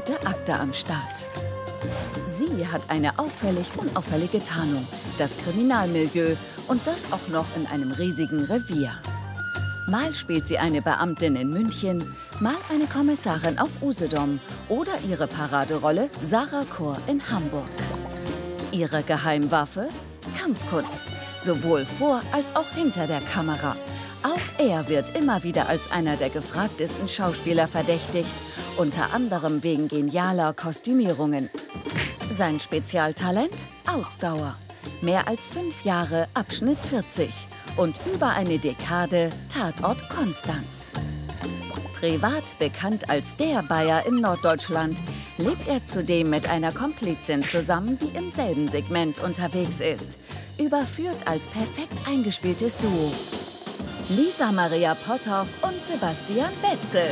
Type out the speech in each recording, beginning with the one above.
Brigitte Agda am Start. Sie hat eine auffällig unauffällige Tarnung, das Kriminalmilieu und das auch noch in einem riesigen Revier. Mal spielt sie eine Beamtin in München, mal eine Kommissarin auf Usedom oder ihre Paraderolle Sarah Kor in Hamburg. Ihre Geheimwaffe? Kampfkunst, sowohl vor als auch hinter der Kamera. Auch er wird immer wieder als einer der gefragtesten Schauspieler verdächtigt, unter anderem wegen genialer Kostümierungen. Sein Spezialtalent? Ausdauer. Mehr als 5 Jahre Abschnitt 40 und über eine Dekade Tatort Konstanz. Privat bekannt als der Bayer in Norddeutschland, lebt er zudem mit einer Komplizin zusammen, die im selben Segment unterwegs ist. Überführt als perfekt eingespieltes Duo. Lisa Maria Potthoff und Sebastian Betzel.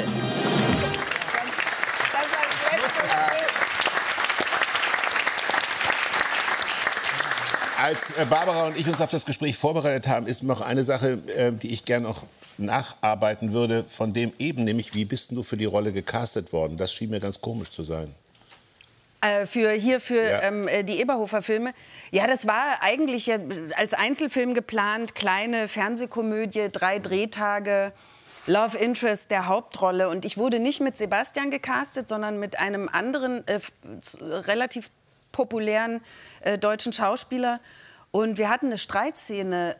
Als Barbara und ich uns auf das Gespräch vorbereitet haben, ist noch eine Sache, die ich gerne noch nacharbeiten würde, von dem eben, nämlich wie bist du für die Rolle gecastet worden? Das schien mir ganz komisch zu sein. Für die Eberhofer-Filme. Ja, das war eigentlich als Einzelfilm geplant, kleine Fernsehkomödie, 3 Drehtage, Love Interest der Hauptrolle. Und ich wurde nicht mit Sebastian gecastet, sondern mit einem anderen relativ populären deutschen Schauspieler. Und wir hatten eine Streitszene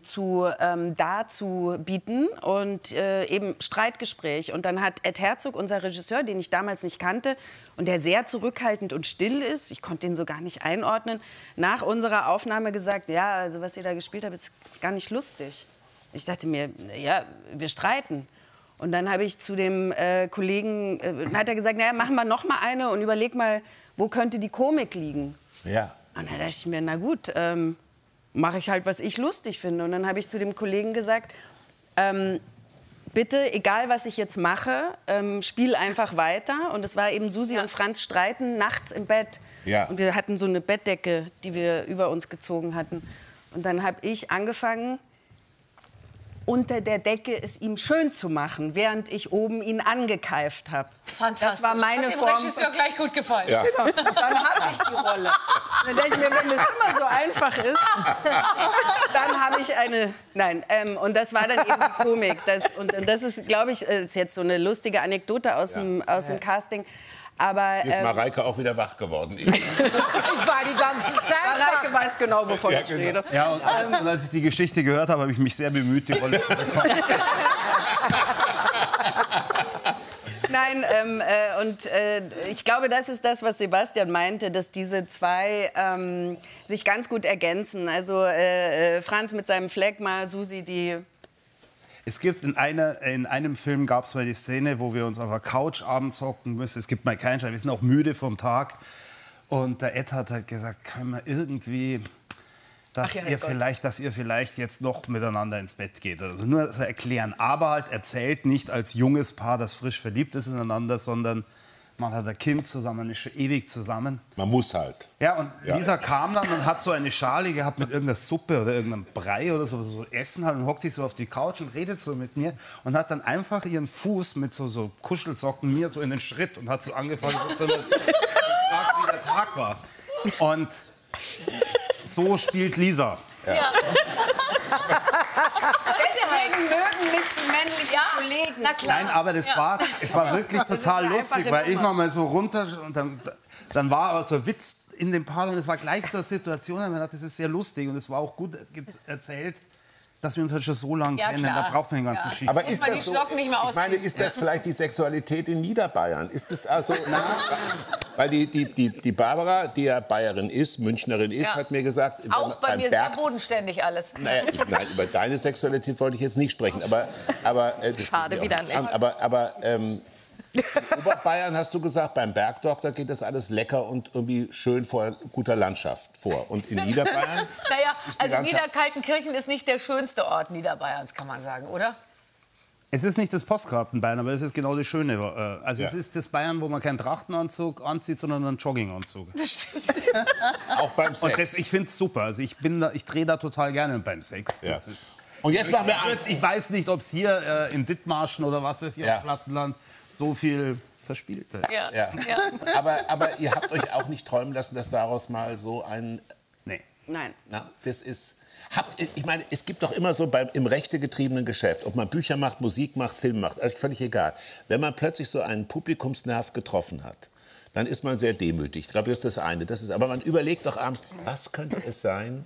zu bieten und eben Streitgespräch. Und dann hat Ed Herzog, unser Regisseur, den ich damals nicht kannte und der sehr zurückhaltend und still ist, ich konnte ihn so gar nicht einordnen, nach unserer Aufnahme gesagt, ja, also was ihr da gespielt habt, ist gar nicht lustig. Ich dachte mir, ja, wir streiten. Und dann habe ich zu dem Kollegen, hat er gesagt, naja, machen wir noch mal eine und überleg mal, wo könnte die Komik liegen? Ja. Und dann dachte ich mir, na gut, mache ich halt, was ich lustig finde. Und dann habe ich zu dem Kollegen gesagt, bitte, egal was ich jetzt mache, spiel einfach weiter. Und es war eben Susi und Franz streiten nachts im Bett. Ja. Und wir hatten so eine Bettdecke, die wir über uns gezogen hatten. Und dann habe ich angefangen, unter der Decke es ihm schön zu machen, während ich oben ihn angekeift habe. Fantastisch. Das war meine Form. Hat dem Regisseur gleich gut gefallen. Ja. Genau. Dann hatte ich die Rolle. Dann denke ich mir, wenn das immer so einfach ist, dann habe ich eine... Nein, und das war dann eben die Komik. Und das ist, glaube ich, ist jetzt so eine lustige Anekdote aus dem Casting. Aber, Ist Mareike auch wieder wach geworden? Ich war die ganze Zeit Mareike weiß genau, wovon Ja, ich genau. rede. Ja, und als ich die Geschichte gehört habe, habe ich mich sehr bemüht, die Rolle zu bekommen. Nein, ich glaube, das ist das, was Sebastian meinte, dass diese zwei sich ganz gut ergänzen. Also Franz mit seinem Phlegma, Susi, die... Es gibt in einem Film gab es mal die Szene, wo wir uns auf der Couch abends hocken müssen. Es gibt mal keinen Schein, wir sind auch müde vom Tag. Und der Ed hat halt gesagt, kann man irgendwie, dass ihr vielleicht jetzt noch miteinander ins Bett geht oder so. Nur so erklären. Aber halt erzählt nicht als junges Paar, das frisch verliebt ist ineinander, sondern man hat ein Kind zusammen, man ist schon ewig zusammen. Man muss halt. Ja, und Lisa kam dann und hat so eine Schale gehabt mit irgendeiner Suppe oder irgendeinem Brei oder so Essen halt und hockt sich so auf die Couch und redet so mit mir und hat dann einfach ihren Fuß mit so Kuschelsocken mir so in den Schritt und hat so angefangen, so gefragt, wie der Tag war. Und so spielt Lisa. Ja. Deswegen mögen mich die männlichen Kollegen. Na klar. Nein, aber es war wirklich total lustig, weil ich noch mal so runter und dann war aber so ein Witz in dem Paar und es war gleich so eine Situation, und man dachte, das ist sehr lustig und es war auch gut erzählt, dass wir uns halt schon so lange kennen, da braucht man den ganzen Schicht. Aber Muss ist man das die so? Schlocken nicht mehr Ich meine, ausziehen. ist das vielleicht die Sexualität in Niederbayern? Ist das also... Weil die Barbara, die ja Bayerin ist, Münchnerin ist, hat mir gesagt... Auch bei mir sehr bodenständig alles. Naja, nein, über deine Sexualität wollte ich jetzt nicht sprechen. Aber Schade, wieder ein Lächeln. Aber in Oberbayern hast du gesagt, beim Bergdoktor geht das alles lecker und irgendwie schön vor guter Landschaft vor. Und in Niederbayern... Naja, ist die also Landschaft... Niederkaltenkirchen ist nicht der schönste Ort Niederbayerns, kann man sagen, oder? Es ist nicht das Postkartenbayern, aber es ist genau das Schöne. Also Ja. es ist das Bayern, wo man keinen Trachtenanzug anzieht, sondern einen Jogginganzug. Das stimmt. Auch beim Sex. Und ich finde es super. Also ich drehe da total gerne beim Sex. Ja. Das ist, Und jetzt machen wir eins. ich weiß nicht, ob es hier in Dithmarschen oder was das hier Ja. im Plattenland so viel Verspielte. Ja. Ja. Ja. Aber ihr habt euch auch nicht träumen lassen, dass daraus mal so ein... Nee. Nein. Na, das ist... Ich meine, es gibt doch immer so im rechtegetriebenen Geschäft, ob man Bücher macht, Musik macht, Film macht, also völlig egal. Wenn man plötzlich so einen Publikumsnerv getroffen hat, dann ist man sehr demütig. Ich glaube, das ist das eine. Aber man überlegt doch abends, was könnte es sein,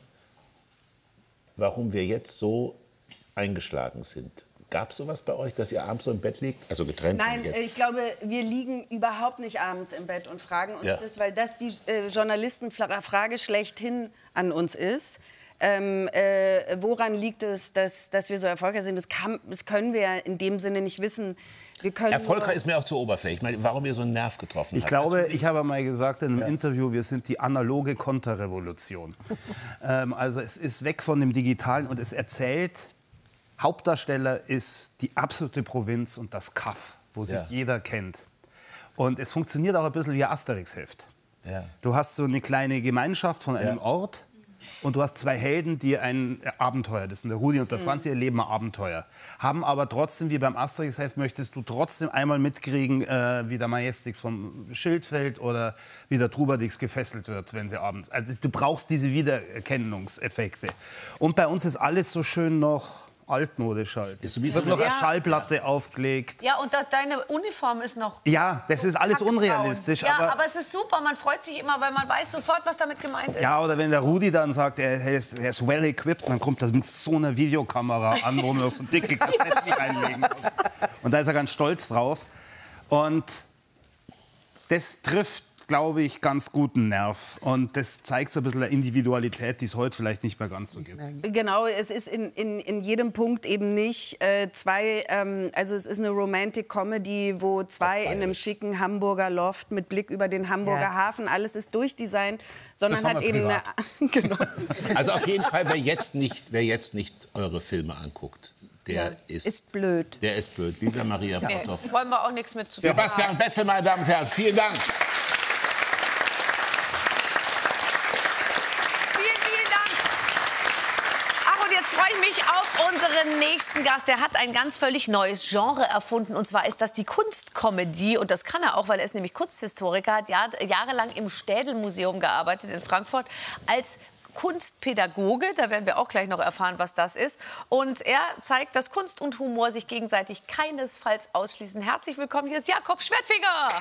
warum wir jetzt so eingeschlagen sind. Gab es sowas bei euch, dass ihr abends so im Bett liegt? Also getrennt. Nein, jetzt. ich glaube, wir liegen überhaupt nicht abends im Bett und fragen uns das, weil das die Journalistenfrage schlechthin an uns ist. Woran liegt es, dass wir so erfolgreich sind? Das können wir in dem Sinne nicht wissen. Wir können erfolgreich ist mir auch zu oberflächlich. Ich meine, warum ihr so einen Nerv getroffen habt. Ich glaube, ich habe mal gesagt in einem Interview, wir sind die analoge Konterrevolution. Also es ist weg von dem Digitalen und es erzählt, Hauptdarsteller ist die absolute Provinz und das Kaff, wo sich jeder kennt. Und es funktioniert auch ein bisschen wie ein Asterix-Heft. Ja. Du hast so eine kleine Gemeinschaft von einem Ort. Und du hast zwei Helden, die ein Abenteuer, das sind der Rudi und der Franz, die erleben ein Abenteuer. Haben aber trotzdem, wie beim Asterix-Heft, möchtest du trotzdem einmal mitkriegen, wie der Majestix vom Schild fällt oder wie der Trubadix gefesselt wird, wenn sie abends... Also du brauchst diese Wiedererkennungseffekte. Und bei uns ist alles so schön noch altmodisch halt. Es wird noch eine Schallplatte aufgelegt. Ja, und deine Uniform ist noch... Ja, das ist alles unrealistisch. Ja, aber es ist super, man freut sich immer, weil man weiß sofort, was damit gemeint ist. Ja, oder wenn der Rudi dann sagt, er ist well equipped, dann kommt das mit so einer Videokamera an, wo man so dicke Kassetten reinlegen muss. Und da ist er ganz stolz drauf. Und das trifft, glaube ich, ganz guten Nerv. Und das zeigt so ein bisschen eine Individualität, die es heute vielleicht nicht mehr ganz so gibt. Genau, es ist in jedem Punkt eben nicht also es ist eine Romantic Comedy, wo zwei in einem schicken Hamburger Loft mit Blick über den Hamburger Hafen, alles ist durchdesignt, sondern hat eben eine... Genau. Also auf jeden Fall, wer jetzt nicht eure Filme anguckt, der ist blöd. Der ist blöd. Lisa Maria Potthoff. Wollen wir auch nichts mit zu tun haben. Sebastian Betzel, meine Damen und Herren, vielen Dank. Auf unseren nächsten Gast. Der hat ein ganz völlig neues Genre erfunden. Und zwar ist das die Kunstkomödie. Und das kann er auch, weil er ist nämlich Kunsthistoriker, hat jahrelang im Städel-Museum gearbeitet in Frankfurt als Kunstpädagoge. Da werden wir auch gleich noch erfahren, was das ist. Und er zeigt, dass Kunst und Humor sich gegenseitig keinesfalls ausschließen. Herzlich willkommen, hier ist Jakob Schwertfeger.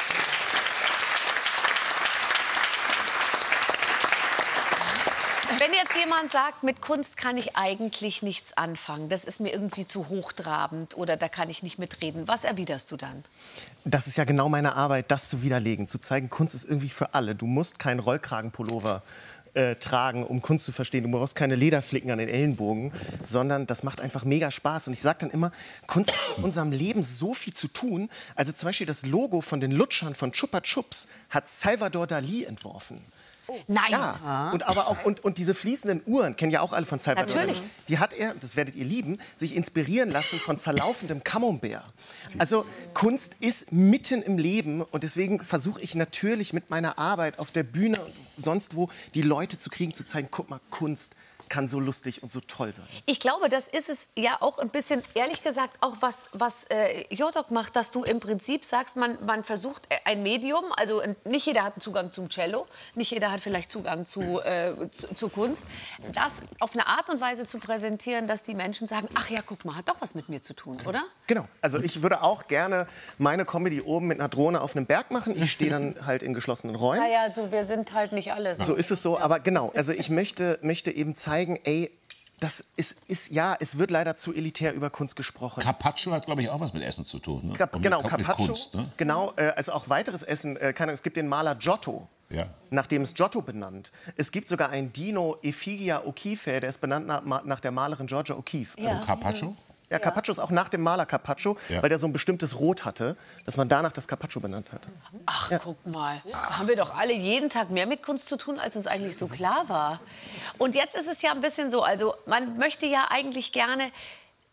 Wenn jetzt jemand sagt, mit Kunst kann ich eigentlich nichts anfangen, das ist mir irgendwie zu hochtrabend oder da kann ich nicht mitreden, was erwiderst du dann? Das ist ja genau meine Arbeit, das zu widerlegen, zu zeigen, Kunst ist irgendwie für alle. Du musst keinen Rollkragenpullover tragen, um Kunst zu verstehen. Du brauchst keine Lederflicken an den Ellenbogen, sondern das macht einfach mega Spaß. Und ich sage dann immer, Kunst hat in unserem Leben so viel zu tun. Also zum Beispiel das Logo von den Lutschern von Chupa Chups hat Salvador Dalí entworfen. Oh. Nein. Ja, und aber auch und diese fließenden Uhren kennen ja auch alle von Salvador. Natürlich. Die hat er, das werdet ihr lieben, sich inspirieren lassen von zerlaufendem Camembert. Also Kunst ist mitten im Leben und deswegen versuche ich natürlich mit meiner Arbeit auf der Bühne und sonst wo die Leute zu kriegen, zu zeigen, guck mal, Kunst kann so lustig und so toll sein. Ich glaube, das ist es ja auch ein bisschen, ehrlich gesagt, auch was Jodok macht, dass du im Prinzip sagst, man versucht ein Medium, also nicht jeder hat einen Zugang zum Cello, nicht jeder hat vielleicht Zugang zur Kunst, das auf eine Art und Weise zu präsentieren, dass die Menschen sagen, ach ja, guck mal, hat doch was mit mir zu tun, oder? Genau, also ich würde auch gerne meine Comedy oben mit einer Drohne auf einem Berg machen, ich stehe dann halt in geschlossenen Räumen. Naja, so, wir sind halt nicht alle so. So ist es so, aber genau, also ich möchte eben zeigen, ey, das ist ja, es wird leider zu elitär über Kunst gesprochen. Carpaccio hat, glaube ich, auch was mit Essen zu tun. Ne? Genau, mit Carpaccio, Kunst, ne? genau, also auch weiteres Essen. Es gibt den Maler Giotto, nach dem ist Giotto benannt. Es gibt sogar einen Dino Effigia O'Keeffe, der ist benannt nach der Malerin Georgia O'Keeffe. Ja. Also Carpaccio? Ja, Carpaccio ist auch nach dem Maler Carpaccio, weil der so ein bestimmtes Rot hatte, dass man danach das Carpaccio benannt hatte. Ach, guck mal. Da haben wir doch alle jeden Tag mehr mit Kunst zu tun, als uns eigentlich so klar war. Und jetzt ist es ja ein bisschen so, also man möchte ja eigentlich gerne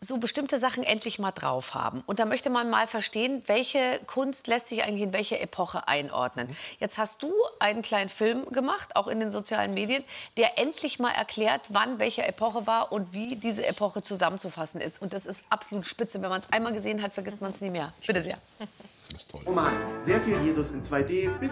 so bestimmte Sachen endlich mal drauf haben. Und da möchte man mal verstehen, welche Kunst lässt sich eigentlich in welche Epoche einordnen. Jetzt hast du einen kleinen Film gemacht, auch in den sozialen Medien, der endlich mal erklärt, wann welche Epoche war und wie diese Epoche zusammenzufassen ist. Und das ist absolut spitze. Wenn man es einmal gesehen hat, vergisst man es nie mehr. Bitte sehr. Das ist toll. Roman. Sehr viel Jesus in 2D bis